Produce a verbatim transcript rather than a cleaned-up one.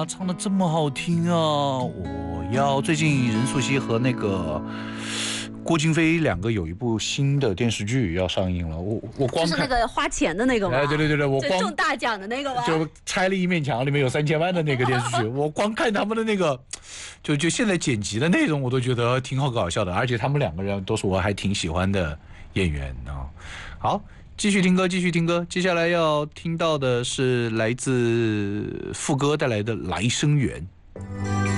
唱的这么好听啊！我要最近任素汐和那个郭京飞两个有一部新的电视剧要上映了，我我光就是那看， 个花钱的那个吗？ 哎，对对对对，我就光中大奖的那个吗？ 就拆了一面墙，里面有三千万的那个电视剧，我光看他们的那个，就就现在剪辑的内容，我都觉得挺好搞笑的，而且他们两个人都是我还挺喜欢的演员啊。好，继续听歌，继续听歌，接下来要听到的是来自副歌带来的《来生缘》。